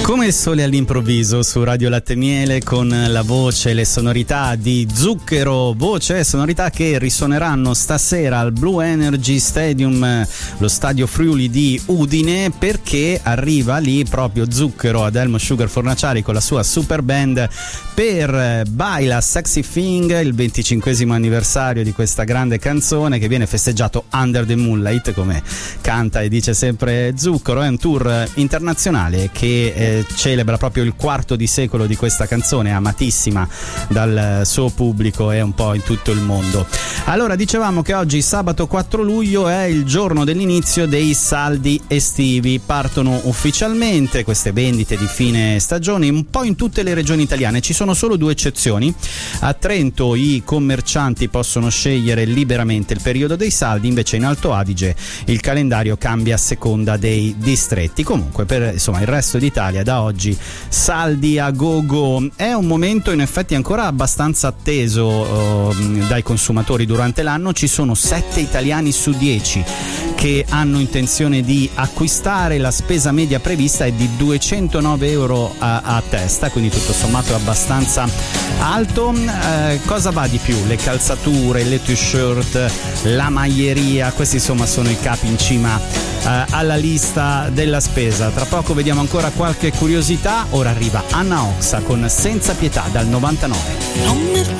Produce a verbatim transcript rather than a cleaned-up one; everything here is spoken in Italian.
Come il sole all'improvviso su Radio Latte Miele, con la voce e le sonorità di Zucchero, voce e sonorità che risuoneranno stasera al Blue Energy Stadium, lo stadio Friuli di Udine, perché arriva lì proprio Zucchero ad Elmo Sugar Fornaciari con la sua super band per Baila Sexy Thing, il venticinquesimo anniversario di questa grande canzone che viene festeggiato under the moonlight, come canta e dice sempre Zucchero. È un tour internazionale che eh, celebra proprio il quarto di secolo di questa canzone, amatissima dal suo pubblico e un po' in tutto il mondo. Allora, dicevamo che oggi, sabato quattro luglio, è il giorno dell'inizio dei saldi estivi. Partono ufficialmente queste vendite di fine stagione un po' in tutte le regioni italiane. Ci sono solo due eccezioni. A Trento i commercianti possono scegliere liberamente il periodo dei saldi, invece in Alto Adige il calendario cambia a seconda dei distretti. Comunque, per insomma il resto d'Italia da oggi saldi a go-go. È un momento in effetti ancora abbastanza atteso eh, dai consumatori durante l'anno. Ci sono sette italiani su dieci che hanno intenzione di acquistare. La spesa media prevista è di duecentonove euro a, a testa, quindi tutto sommato è abbastanza alto. Eh, cosa va di più? Le calzature, le t-shirt, la maglieria, questi insomma sono i capi in cima eh, alla lista della spesa. Tra poco vediamo ancora qualche curiosità. Ora arriva Anna Oxa con Senza Pietà dal novantanove. Non mi